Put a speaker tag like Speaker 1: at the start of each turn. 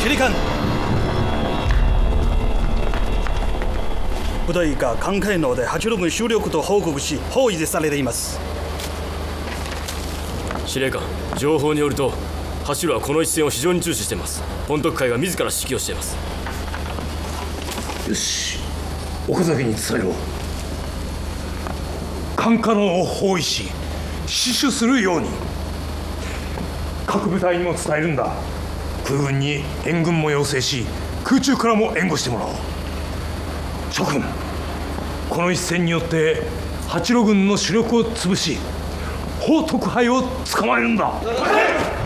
Speaker 1: 司令官、部隊が関係能で八路軍主力と報告し包囲されています。
Speaker 2: 司令官、情報によると八路はこの一戦を非常に重視しています。本徳会が自ら指揮をしています。
Speaker 3: よし、岡崎に伝えろ。関下野を包囲し死守するように。各部隊にも伝えるんだ。空軍に援軍も要請し、空中からも援護してもらおう。諸君、この一戦によって八路軍の主力を潰し、報徳杯を捕まえるんだ。